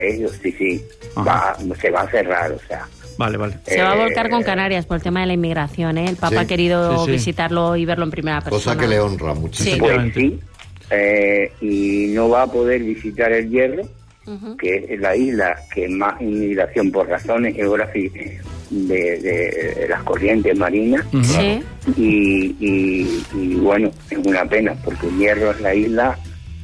Ellos sí. Se va a cerrar, o sea. Vale. Se va a volcar con Canarias por el tema de la inmigración, ¿eh? El Papa ha querido visitarlo y verlo en primera persona. Cosa que le honra muchísimo. Pues sí, y no va a poder visitar el Hierro, que es la isla que más inmigración por razones geográficas de las corrientes marinas. Sí. Y bueno, es una pena, porque el Hierro es la isla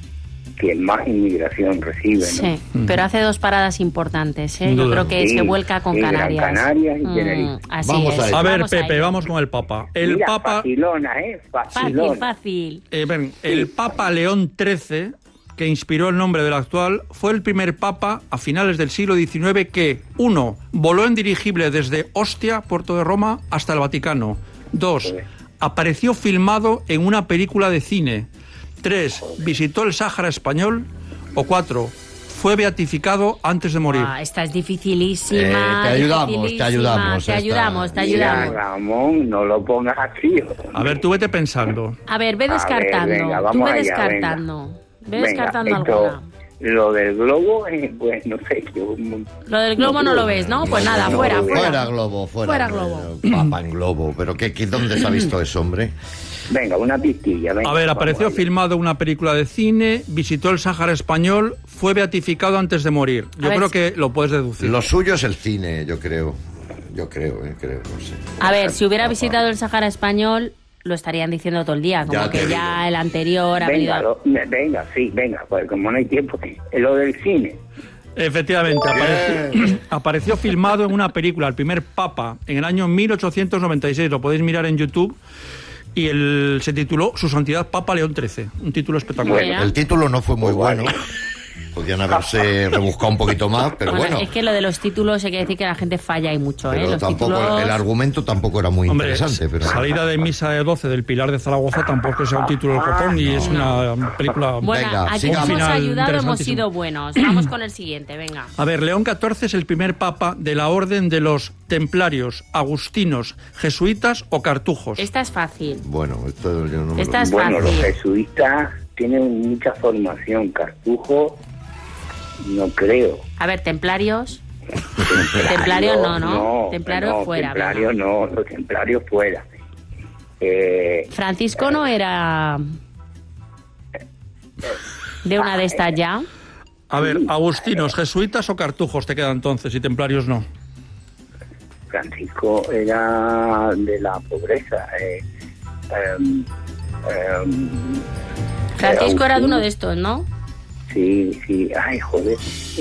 que más inmigración recibe, ¿no? Sí, pero hace 2 paradas importantes, ¿eh? Yo creo que se vuelca con Canarias. Gran Canarias y Tenerife. Así Vamos es. a A ver, Vamos Pepe, ahí. vamos con el Papa. Mira, Papa... facilona, facilona. Fácil. El Papa León XIII, que inspiró el nombre del actual, fue el primer Papa a finales del siglo XIX que, 1, voló en dirigible desde Ostia, puerto de Roma, hasta el Vaticano. 2, apareció filmado en una película de cine. 3, visitó el Sáhara español. O 4, fue beatificado antes de morir. Esta es dificilísima. Te ayudamos. Te ayudamos. Mira, Ramón, no lo pongas así. A ver, tú vete pensando. A ver, ve descartando. venga, Tú vamos ve allá, descartando. Ve Venga, descartando esto, alguna. Lo del globo, pues no sé. Lo del globo no lo ves, ¿no? Pues nada, fuera. Fuera globo. Papa en globo. Pero ¿dónde se ha visto eso, hombre? Venga, una pistilla. Venga, A ver, apareció filmado en una película de cine, visitó el Sáhara español, fue beatificado antes de morir. Yo creo que lo puedes deducir. Lo suyo es el cine, yo creo. Yo creo, no sé. A ver, si hubiera visitado el Sáhara español, lo estarían diciendo todo el día, como Ya que ya el anterior ha venido... Venga, pues como no hay tiempo, lo del cine. Efectivamente, apareció filmado en una película, El primer Papa, en el año 1896. Lo podéis mirar en YouTube. Y se tituló Su Santidad Papa León XIII. Un título espectacular. Bueno. El título no fue muy bueno. Podían haberse rebuscado un poquito más, pero bueno. Es que lo de los títulos hay que decir que la gente falla y mucho, Pero Los tampoco, títulos... el argumento tampoco era muy interesante. Pero... Salida de misa de 12 del Pilar de Zaragoza tampoco sea un título del copón y es una película... Bueno, Venga, aquí sigamos. hemos ayudado, hemos interesantísimo. sido buenos. Vamos con el siguiente, venga. A ver, León XIV es el primer papa de la orden de los templarios, agustinos, jesuitas o cartujos. Esta es fácil. Bueno, esto yo no me Esta lo... es Bueno, los fácil. jesuitas tienen mucha formación. Cartujo, no creo. A ver, templarios... Templarios no. Templarios fuera. Templarios venga. no, los templarios fuera. Francisco no era... de una de estas ya. A ver, agustinos, jesuitas o cartujos te quedan entonces y templarios no. Francisco era de la pobreza. Francisco era de uno de estos, ¿no? Sí, ay, joder.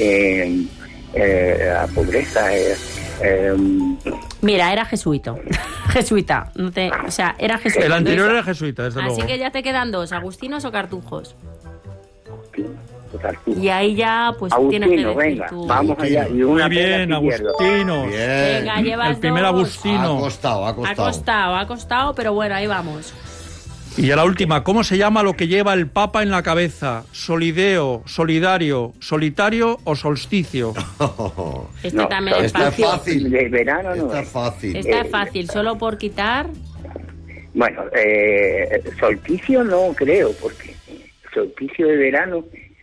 La pobreza. Mira, era jesuito. Jesuita. O sea, era jesuita. El anterior Entonces, era jesuita, desde luego. así que ya te quedan 2, agustinos o cartujos. Cartujo. Y ahí ya, pues tienes que Agustino, decir venga, tú. vamos allá. Y una Muy bien, pena si pierdo. agustinos. Bien. Venga, llevas El primer 2. agustino. Ha costado, pero bueno, ahí vamos. Y a la última, ¿cómo se llama lo que lleva el Papa en la cabeza? ¿Solideo, solidario, solitario o solsticio? Este No, también es Esta es fácil. fácil. De verano no Esta es. es fácil. Esta es fácil, solo por quitar. Bueno, solsticio no creo, porque solsticio de verano,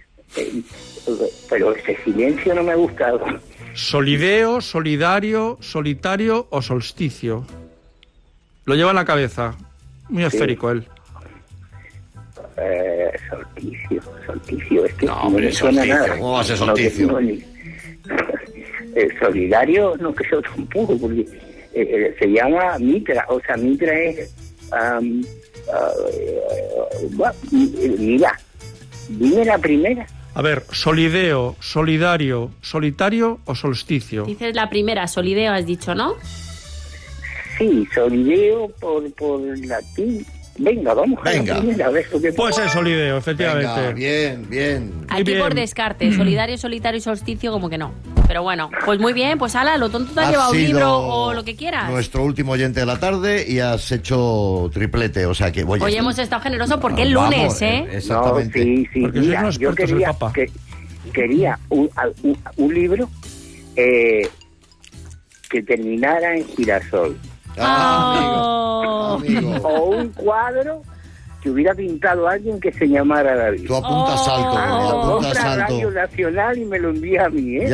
pero ese silencio no me ha gustado. ¿Solideo, solidario, solitario o solsticio? Lo lleva en la cabeza. Muy esférico él. Solsticio, es que No, hombre, me suena solsticio, nada. ¿cómo va a ser solsticio? Solidario no creo tampoco, porque se llama Mitra, o sea, Mitra es... mira, dime la primera. A ver, solideo, solidario, solitario o solsticio. Dices la primera, solideo has dicho, ¿no? Sí, solideo por latín. Venga, vamos a la primera vez. Pues es solideo, efectivamente. Venga, bien. Aquí bien. por descarte, solidario, solitario y solsticio como que no. Pero bueno, pues muy bien, pues ala, lo tonto te has Has llevado un sido libro o lo que quieras. Nuestro último oyente de la tarde y has hecho triplete, o sea que... Hoy hemos estado generosos porque es Vamos, lunes, ¿eh? Exactamente. No, sí, Porque mira, sois unos yo expertos del quería, Papa. quería un libro que terminara en girasol. Amigo. O un cuadro que hubiera pintado a alguien que se llamara David. Tú apuntas alto, Lo apuntas compra alto. Radio Nacional y me lo envía a mí, ¿eh?